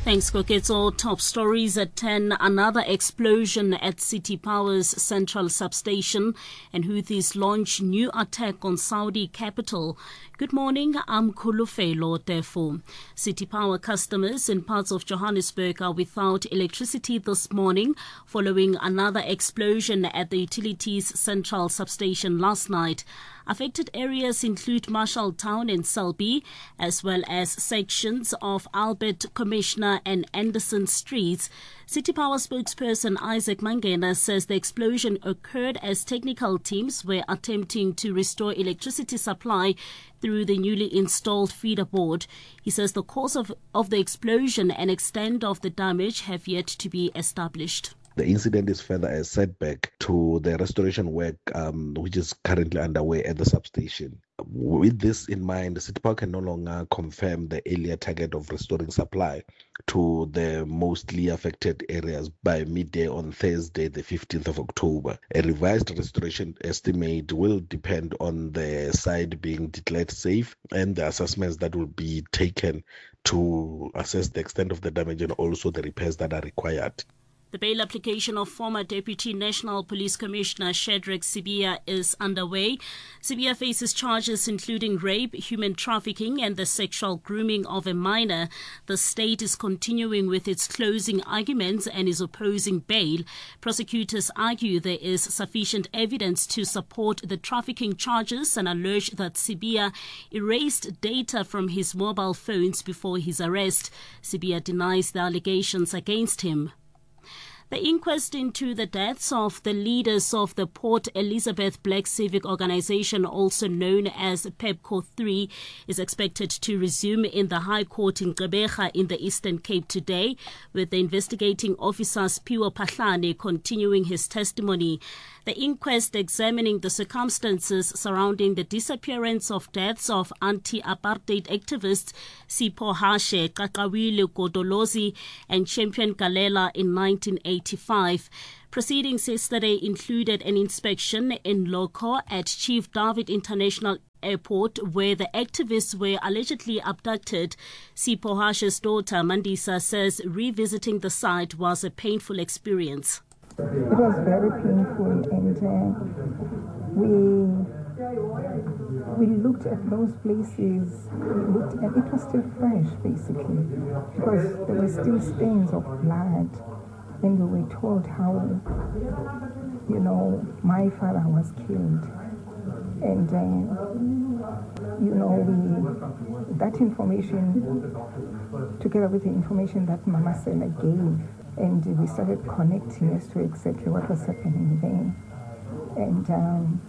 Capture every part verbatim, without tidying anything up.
Thanks, Koketso. Top stories at ten. Another explosion at City Power's central substation, and Houthis launch new attack on Saudi capital. Good morning, I'm Khulufelo Tefo. City Power customers in parts of Johannesburg are without electricity this morning following another explosion at the utilities central substation last night. Affected areas include Marshalltown and Selby, as well as sections of Albert, Commissioner and Anderson streets. City Power spokesperson Isaac Mangena says the explosion occurred as technical teams were attempting to restore electricity supply through the newly installed feeder board. He says the cause of, of the explosion and extent of the damage have yet to be established. The incident is further a setback to the restoration work um, which is currently underway at the substation. With this in mind, the City Power can no longer confirm the earlier target of restoring supply to the mostly affected areas by midday on Thursday, the fifteenth of October. A revised restoration estimate will depend on the site being declared safe and the assessments that will be taken to assess the extent of the damage and also the repairs that are required. The bail application of former Deputy National Police Commissioner Shadrack Sibiya is underway. Sibiya faces charges including rape, human trafficking and the sexual grooming of a minor. The state is continuing with its closing arguments and is opposing bail. Prosecutors argue there is sufficient evidence to support the trafficking charges and allege that Sibiya erased data from his mobile phones before his arrest. Sibiya denies the allegations against him. The inquest into the deaths of the leaders of the Port Elizabeth Black Civic Organization, also known as PEPCO three, is expected to resume in the High Court in Gqeberha in the Eastern Cape today, with the investigating officer Sphiwe Phahlane continuing his testimony. The inquest examining the circumstances surrounding the disappearance of deaths of anti-apartheid activists Sipho Hashe, Kakawile Godolozi and Champion Galela in nineteen eighty-five. Proceedings yesterday included an inspection in Loko at Chief David International Airport, where the activists were allegedly abducted. Sipho Hashe's daughter Mandisa says revisiting the site was a painful experience. It was very painful, and uh, we we looked at those places, we looked, and it was still fresh, basically, because there were still stains of blood, and we were told how, you know, my father was killed, and uh, you know, we that information, together with the information that Mama Sela gave. And we started connecting as to exactly what was happening there. And um,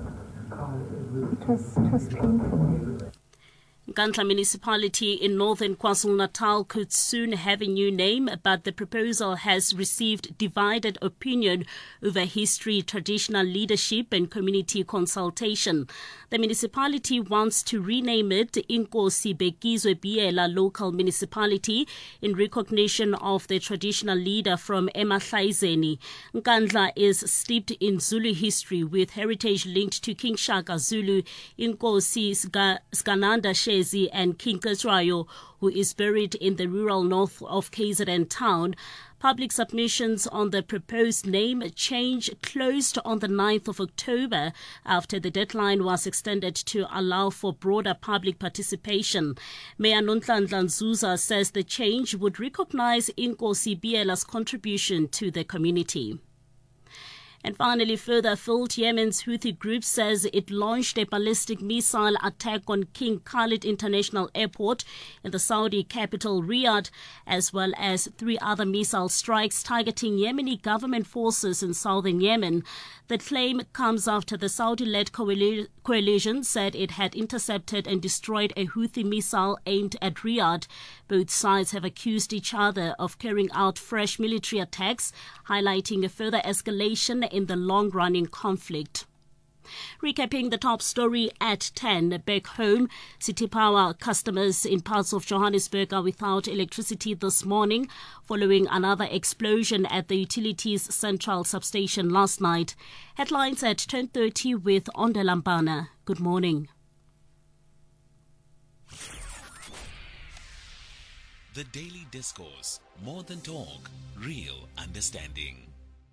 it was, it was painful. Nkandla municipality in northern KwaZulu-Natal could soon have a new name, but the proposal has received divided opinion over history, traditional leadership and community consultation. The municipality wants to rename it Inkosi Bekizwe Biela Local Municipality in recognition of the traditional leader from Emahlaizeni. Nkandla is steeped in Zulu history with heritage linked to King Shaka Zulu, Inkosi Sgananda Shezi and King Ketrayo, who is buried in the rural north of K Z N town. Public submissions on the proposed name change closed on the ninth of October after the deadline was extended to allow for broader public participation. Mayor Nonhlanhla Nzuza says the change would recognize Inkosi Biela's contribution to the community. And finally, further afield, Yemen's Houthi group says it launched a ballistic missile attack on King Khalid International Airport in the Saudi capital Riyadh, as well as three other missile strikes targeting Yemeni government forces in southern Yemen. The claim comes after the Saudi-led coalition said it had intercepted and destroyed a Houthi missile aimed at Riyadh. Both sides have accused each other of carrying out fresh military attacks, highlighting a further escalation in the long-running conflict. Recapping the top story at ten, back home, City Power customers in parts of Johannesburg are without electricity this morning following another explosion at the utilities central substation last night. Headlines at ten thirty with Onda Lampana. Good morning. The Daily Discourse. More than talk, real understanding.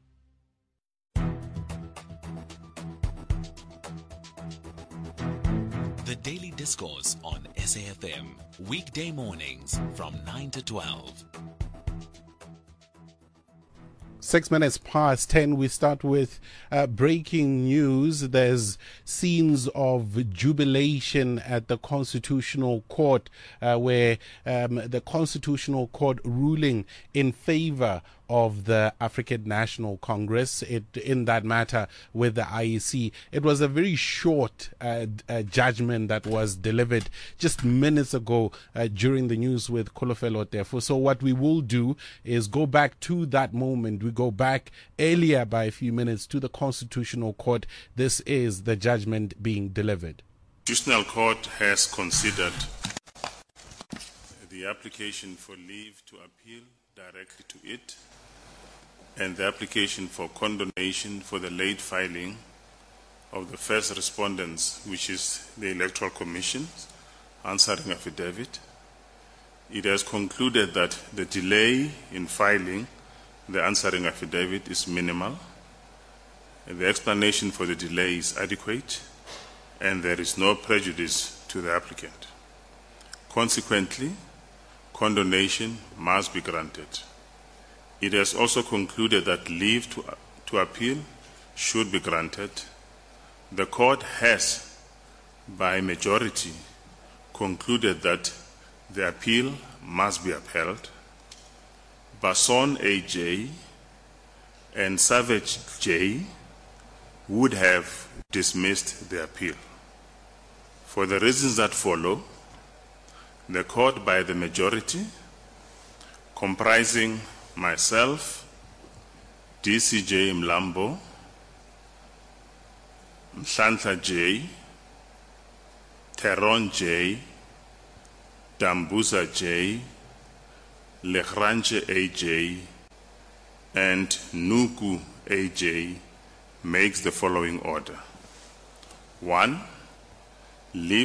The Daily Discourse on S A F M. Weekday mornings from nine to twelve. Six minutes past ten, we start with uh, breaking news. There's scenes of jubilation at the Constitutional Court uh, where um, the Constitutional Court ruling in favor of the African National Congress it, in that matter with the I E C. It was a very short uh, uh, judgment that was delivered just minutes ago uh, during the news with Kolofelo Tefo. So what we will do is go back to that moment. We go back earlier by a few minutes to the Constitutional Court. This is the judgment being delivered. The Constitutional Court has considered the application for leave to appeal directly to it and the application for condonation for the late filing of the first respondents, which is the Electoral Commission's answering affidavit. It has concluded that the delay in filing the answering affidavit is minimal, the explanation for the delay is adequate, and there is no prejudice to the applicant. Consequently, condonation must be granted. It has also concluded that leave to, to appeal should be granted. The court has, by majority, concluded that the appeal must be upheld. Basson A J and Savage J would have dismissed the appeal. For the reasons that follow, the court, by the majority, comprising myself, D C J Mlambo, Mhlanhla J, Teron J, Dambuza J, Lekranche A J, and Nuku A J, makes the following order. One, leave